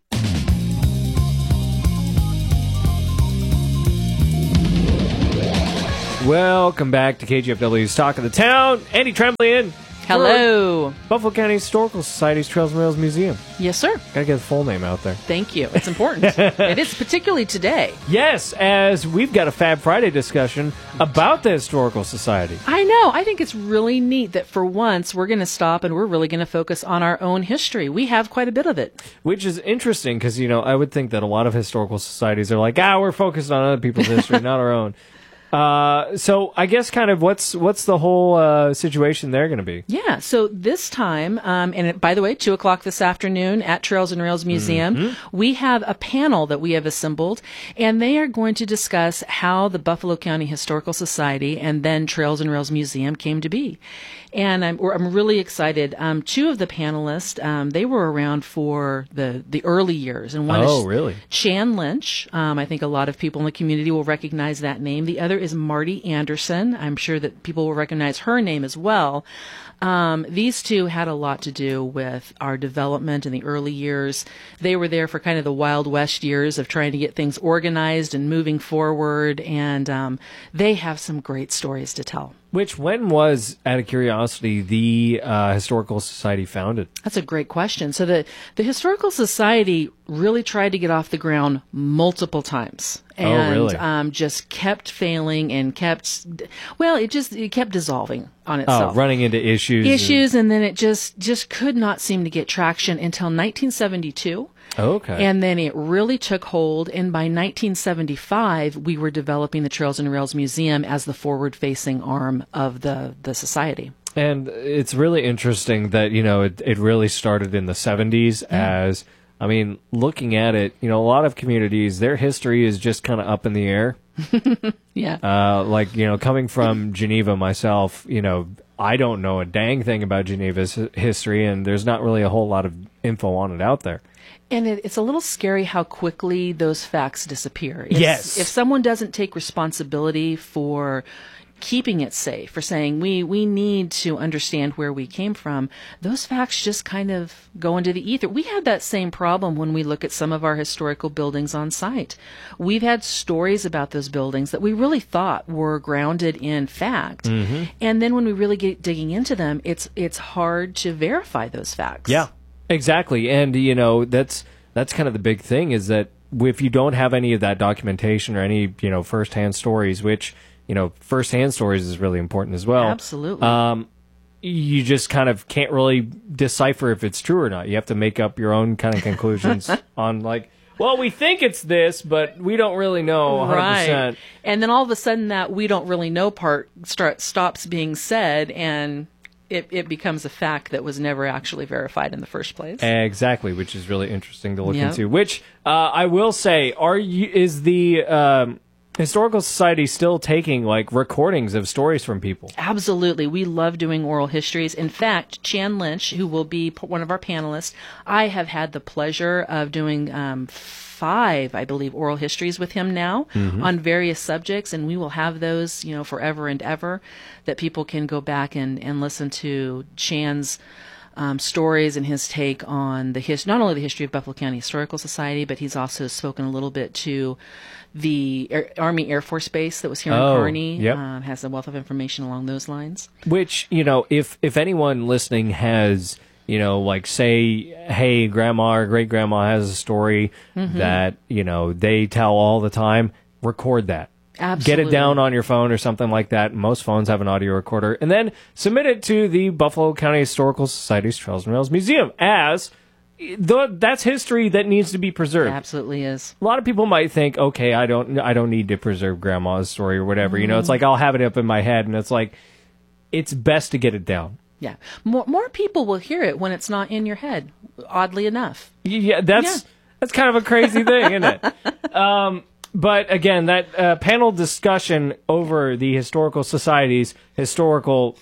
Welcome back to K G F W's Talk of the Town. Andy Tremblay. Hello. Buffalo County Historical Society's Trails and Rails Museum. Yes, sir. Gotta get the full name out there. Thank you. It's important. It is, particularly today. Yes, as we've got a Fab Friday discussion about the Historical Society. I know. I think it's really neat that for once we're going to stop and we're really going to focus on our own history. We have quite a bit of it. Which is interesting because, you know, I would think that a lot of historical societies are like, ah, we're focused on other people's history, not our own. Uh, so I guess kind of what's what's the whole uh, situation there going to be? Yeah, so this time, um, and it, by the way, two o'clock this afternoon at Trails and Rails Museum, mm-hmm. we have a panel that we have assembled, and they are going to discuss how the Buffalo County Historical Society and then Trails and Rails Museum came to be. And I'm, I'm really excited. Um, two of the panelists, um, they were around for the, the early years. And one oh, is really? Chan Lynch. Um, I think a lot of people in the community will recognize that name. The other is Marty Anderson. I'm sure that people will recognize her name as well. Um, these two had a lot to do with our development in the early years. They were there for kind of the Wild West years of trying to get things organized and moving forward, and um, they have some great stories to tell. Which, when was, out of curiosity, the uh, Historical Society founded? That's a great question. So the, the Historical Society really tried to get off the ground multiple times. And oh, really? um, just kept failing and kept, well, it just it kept dissolving on itself. Oh, running into issues. Issues, and, and then it just, just could not seem to get traction until nineteen seventy-two. Okay. And then it really took hold, and by nineteen seventy-five, we were developing the Trails and Rails Museum as the forward-facing arm of the, the society. And it's really interesting that, you know, it, it really started in the seventies yeah. as... I mean, looking at it, you know, a lot of communities, their history is just kind of up in the air. yeah. Uh, like, you know, coming from Geneva myself, you know, I don't know a dang thing about Geneva's history, and there's not really a whole lot of info on it out there. And it, it's a little scary how quickly those facts disappear. It's, yes. If someone doesn't take responsibility for keeping it safe, for saying we, we need to understand where we came from, those facts just kind of go into the ether. We have that same problem when we look at some of our historical buildings on site. We've had stories about those buildings that we really thought were grounded in fact. Mm-hmm. And then when we really get digging into them, it's it's hard to verify those facts. Yeah, exactly. And, you know, that's that's kind of the big thing is that if you don't have any of that documentation or any, you know, firsthand stories, which... You know, first-hand stories is really important as well. Absolutely. Um, you just kind of can't really decipher if it's true or not. You have to make up your own kind of conclusions on, like, well, we think it's this, but we don't really know one hundred percent. Right. And then all of a sudden that we don't really know part start, stops being said, and it, it becomes a fact that was never actually verified in the first place. Exactly, which is really interesting to look yep. into. Which, uh, I will say, are you, is the... Um, Historical Society still taking, like, recordings of stories from people? Absolutely. We love doing oral histories. In fact, Chan Lynch, who will be one of our panelists, I have had the pleasure of doing um, five, I believe, oral histories with him now mm-hmm. on various subjects, and we will have those, you know, forever and ever, that people can go back and, and listen to Chan's Um, stories and his take on the his not only the history of Buffalo County Historical Society, but he's also spoken a little bit to the Air, Army Air Force Base that was here oh, in Kearney. Yep. Um, has a wealth of information along those lines. Which, you know, if if anyone listening has, you know, like say, hey, grandma or great grandma has a story mm-hmm. that, you know, they tell all the time, record that. Absolutely. Get it down on your phone or something like that. Most phones have an audio recorder. And then submit it to the Buffalo County Historical Society's Trails and Rails Museum as the, that's history that needs to be preserved. It absolutely is. A lot of people might think, okay, I don't I don't need to preserve grandma's story or whatever. Mm-hmm. You know, it's like I'll have it up in my head, and it's like it's best to get it down. Yeah. More more people will hear it when it's not in your head. oddly enough. Yeah, that's Yeah. that's kind of a crazy thing, isn't it? Um, but again, that uh, panel discussion over the historical society's historical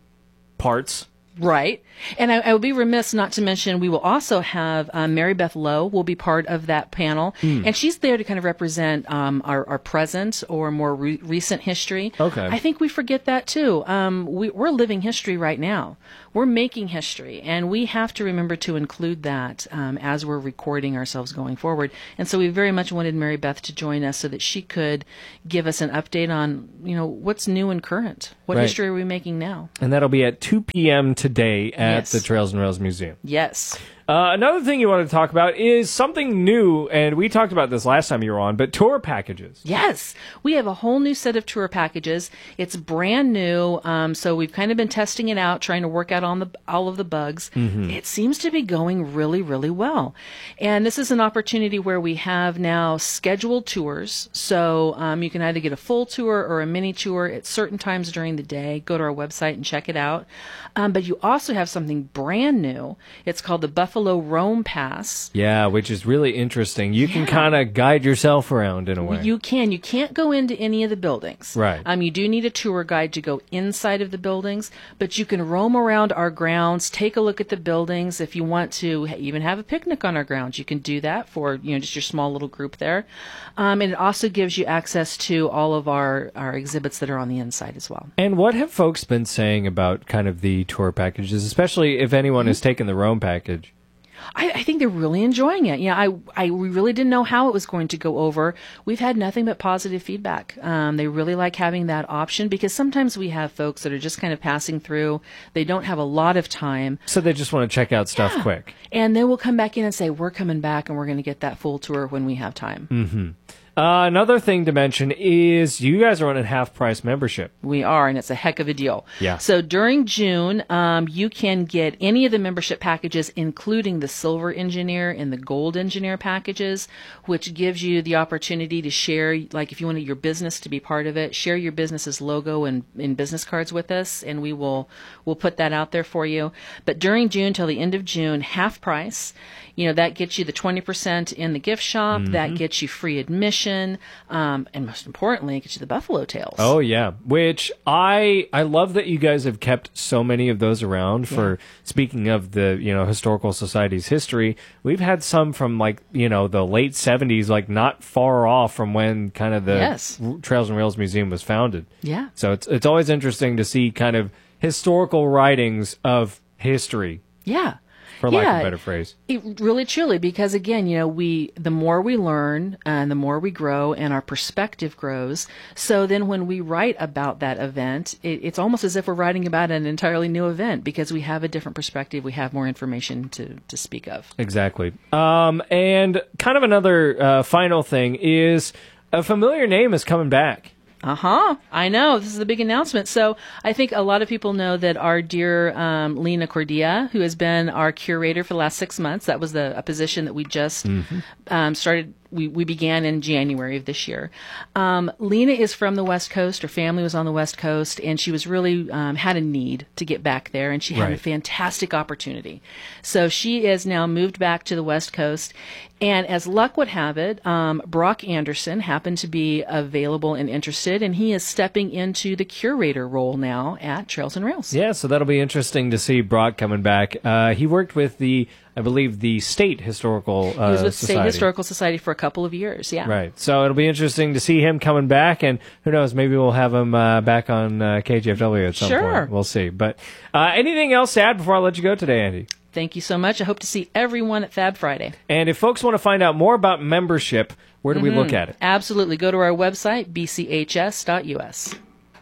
parts. Right. And I, I would be remiss not to mention we will also have um, Mary Beth Lowe will be part of that panel. Hmm. And she's there to kind of represent um, our, our present or more re- recent history. Okay. I think we forget that too. Um, we, we're living history right now. We're making history. And we have to remember to include that um, as we're recording ourselves going forward. And so we very much wanted Mary Beth to join us so that she could give us an update on, you know, what's new and current. What Right. history are we making now? And that'll be at two p.m. today at Yes. the Trails and Rails Museum. Yes. Uh, another thing you want to talk about is something new, and we talked about this last time you were on, but tour packages. Yes, we have a whole new set of tour packages. It's brand new, um, so we've kind of been testing it out, trying to work out on the all of the bugs. Mhm. It seems to be going really, really well. And this is an opportunity where we have now scheduled tours. So um, you can either get a full tour or a mini tour at certain times during the day. Go to our website and check it out. Um, but you also have something brand new. It's called the Buffalo Rome Pass. Yeah, which is really interesting. You can kind of guide yourself around in a way. You can. You can't go into any of the buildings. Right. Um, you do need a tour guide to go inside of the buildings, but you can roam around our grounds, take a look at the buildings. If you want to ha- even have a picnic on our grounds, you can do that for, you know, just your small little group there. Um, and it also gives you access to all of our, our exhibits that are on the inside as well. And what have folks been saying about kind of the tour packages, especially if anyone has taken the Rome package? I, I think they're really enjoying it. Yeah, I, I, we really didn't know how it was going to go over. We've had nothing but positive feedback. Um, they really like having that option because sometimes we have folks that are just kind of passing through. They don't have a lot of time. So they just want to check out stuff Yeah. quick. And then we'll come back in and say, we're coming back and we're going to get that full tour when we have time. Mm-hmm. Uh, another thing to mention is you guys are running half-price membership. We are, and it's a heck of a deal. Yeah. So during June, um, you can get any of the membership packages, including the Silver Engineer and the Gold Engineer packages, which gives you the opportunity to share, like if you wanted your business to be part of it, share your business's logo and in business cards with us, and we will we'll put that out there for you. But during June till the end of June, half price. You know, that gets you the twenty percent in the gift shop. Mhm. That gets you free admission. Um, and most importantly, it gets you the Buffalo Tails. Oh yeah, which I I love that you guys have kept so many of those around. For speaking of the you know historical society's history, we've had some from like you know the late seventies, like not far off from when kind of the Yes. R- Trails and Rails Museum was founded. Yeah. So it's it's always interesting to see kind of historical writings of history, Yeah. for lack of Yeah. a better phrase. It really, truly, because again, you know, we the more we learn and the more we grow, and our perspective grows. So then, when we write about that event, it, it's almost as if we're writing about an entirely new event because we have a different perspective. We have more information to to speak of. Exactly. Um, and kind of another uh, final thing is a familiar name is coming back. Uh huh. I know. This is a big announcement. So I think a lot of people know that our dear um, Lena Cordia, who has been our curator for the last six months, that was the a position that we just um, started. We, we began in January of this year. Um, Lena is from the West Coast. Her family was on the West Coast, and she was really um, had a need to get back there, and she had a Right. fantastic opportunity. So she is now moved back to the West Coast, and as luck would have it, um, Brock Anderson happened to be available and interested, and he is stepping into the curator role now at Trails and Rails. Yeah, so that'll be interesting to see Brock coming back. Uh, he worked with the, I believe, the State Historical uh, he was with Society. State Historical Society for a couple of years, yeah. Right. So it'll be interesting to see him coming back, and who knows, maybe we'll have him uh, back on uh, K G F W at some Sure. point. We'll see. But uh, anything else to add before I let you go today, Andy? Thank you so much. I hope to see everyone at Fab Friday. And if folks want to find out more about membership, where do we look Mhm. at it? Absolutely. Go to our website, b c h s dot u s.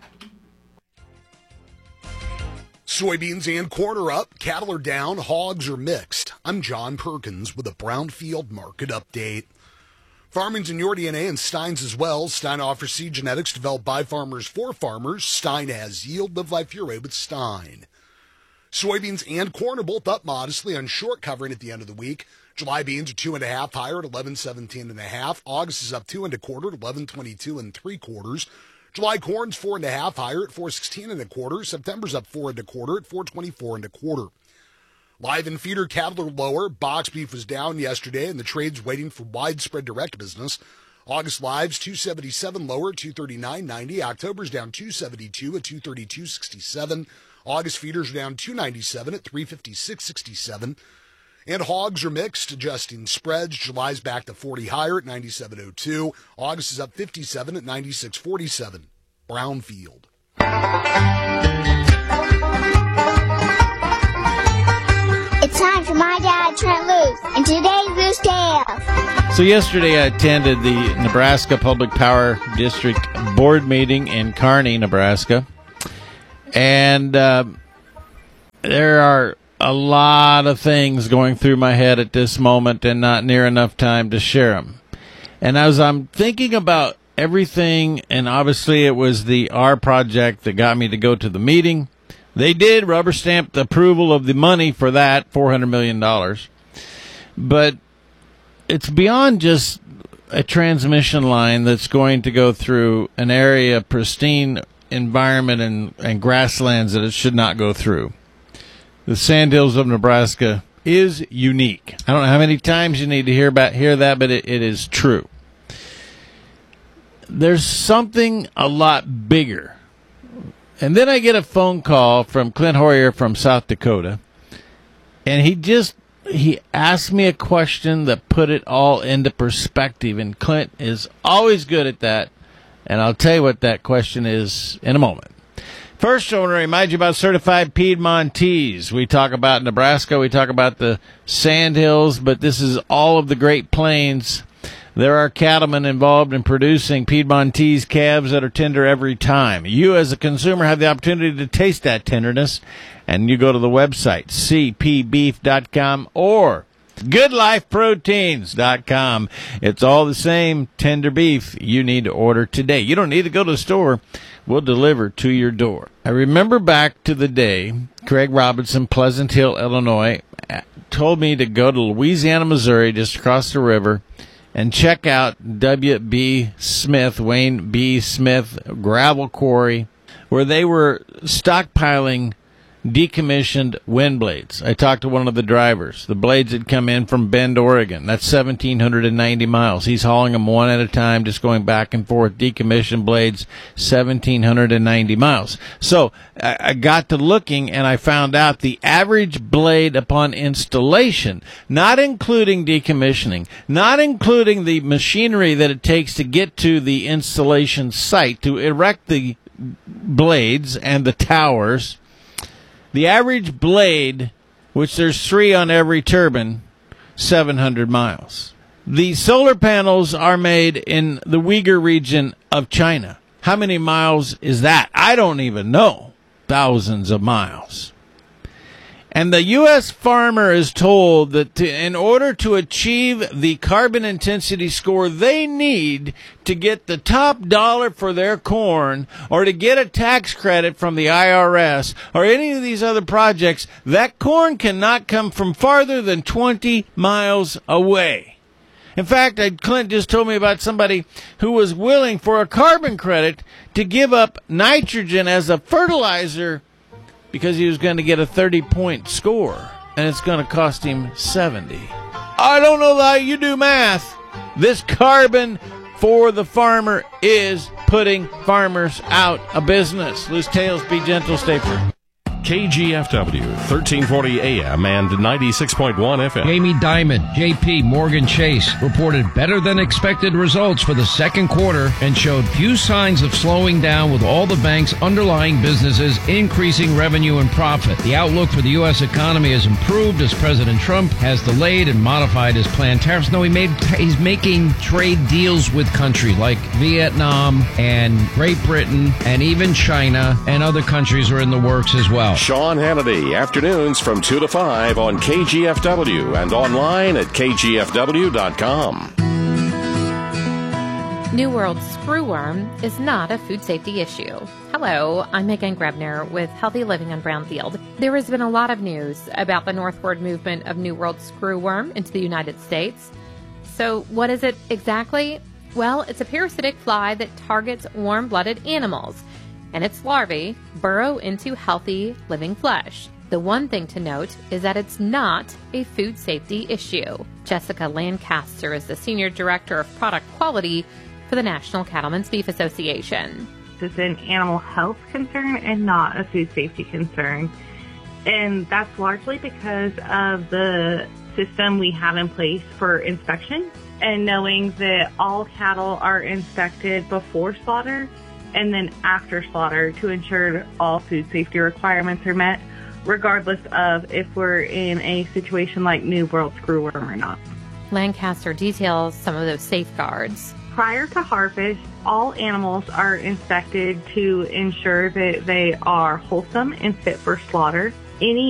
Soybeans and corn are up, cattle are down, hogs are mixed. I'm John Perkins with a Brownfield Market Update. Farming's in your D N A and Stein's as well. Stein offers seed genetics developed by farmers for farmers. Stein has yield, live life your way with Stein. Soybeans and corn are both up modestly on short covering at the end of the week. July beans are two and a half higher at eleven seventeen and a half. August is up two and a quarter at eleven twenty-two and three quarters. July corn's four and a half higher at four sixteen and a quarter. September's up four and a quarter at four twenty-four and a quarter. Live and feeder cattle are lower. Box beef was down yesterday, and the trade's waiting for widespread direct business. August lives two seventy-seven lower, two thirty-nine ninety. October's down two seventy-two at two thirty-two sixty-seven. August feeders are down two ninety-seven at three fifty-six sixty-seven. And hogs are mixed, adjusting spreads. July's back to forty higher at ninety-seven oh two. August is up fifty-seven at ninety-six forty-seven. Brownfield. It's time for My Dad, Trent Loos, and today's Loose Tales. So yesterday I attended the Nebraska Public Power District Board meeting in Kearney, Nebraska. And uh, there are a lot of things going through my head at this moment and not near enough time to share them. And as I'm thinking about everything, and obviously it was the R project that got me to go to the meeting. They did rubber stamp the approval of the money for that, four hundred million dollars. But it's beyond just a transmission line that's going to go through an area, pristine environment and, and grasslands that it should not go through. The Sandhills of Nebraska is unique. I don't know how many times you need to hear about hear that, but it, it is true. There's something a lot bigger. And then I get a phone call from Clint Hoyer from South Dakota, and he just he asked me a question that put it all into perspective, and Clint is always good at that, and I'll tell you what that question is in a moment. First, I want to remind you about Certified Piedmontese. We talk about Nebraska, we talk about the Sandhills, but this is all of the Great Plains. There are cattlemen involved in producing Piedmontese calves that are tender every time. You, as a consumer, have the opportunity to taste that tenderness, and you go to the website, c p beef dot com or good life proteins dot com. It's all the same tender beef you need to order today. You don't need to go to the store. We'll deliver to your door. I remember back to the day Craig Robinson, Pleasant Hill, Illinois, told me to go to Louisiana, Missouri, just across the river, and check out W B. Smith, Wayne B. Smith Gravel Quarry, where they were stockpiling decommissioned wind blades. I talked to one of the drivers. The blades had come in from Bend, Oregon. That's one thousand seven hundred ninety miles. He's hauling them one at a time, just going back and forth. Decommissioned blades, one thousand seven hundred ninety miles. So I, I got to looking, and I found out the average blade upon installation, not including decommissioning, not including the machinery that it takes to get to the installation site to erect the blades and the towers, the average blade, which there's three on every turbine, seven hundred miles. The solar panels are made in the Uyghur region of China. How many miles is that? I don't even know. Thousands of miles. And the U S farmer is told that to, in order to achieve the carbon intensity score they need to get the top dollar for their corn, or to get a tax credit from the I R S, or any of these other projects, that corn cannot come from farther than twenty miles away. In fact, Clint just told me about somebody who was willing for a carbon credit to give up nitrogen as a fertilizer because he was going to get a thirty-point score, and it's going to cost him seventy. I don't know how you do math. This carbon for the farmer is putting farmers out of business. Loose Tales, be gentle, stay free. K G F W, thirteen forty A M and ninety-six point one F M. Jamie Dimon, J P Morgan Chase, reported better than expected results for the second quarter and showed few signs of slowing down, with all the bank's underlying businesses increasing revenue and profit. The outlook for the U S economy has improved as President Trump has delayed and modified his planned tariffs. No, he made he's making trade deals with countries like Vietnam and Great Britain, and even China, and other countries are in the works as well. Sean Hannity, afternoons from two to five on K G F W and online at k g f w dot com. New World screwworm is not a food safety issue. Hello, I'm Megan Grebner with Healthy Living on Brownfield. There has been a lot of news about the northward movement of New World screwworm into the United States. So what is it exactly? Well, it's a parasitic fly that targets warm-blooded animals, and its larvae burrow into healthy living flesh. The one thing to note is that it's not a food safety issue. Jessica Lancaster is the Senior Director of Product Quality for the National Cattlemen's Beef Association. It's an animal health concern and not a food safety concern. And that's largely because of the system we have in place for inspection and knowing that all cattle are inspected before slaughter and then after slaughter to ensure all food safety requirements are met, regardless of if we're in a situation like New World screwworm or not. Lancaster details some of those safeguards. Prior to harvest, all animals are inspected to ensure that they are wholesome and fit for slaughter. Any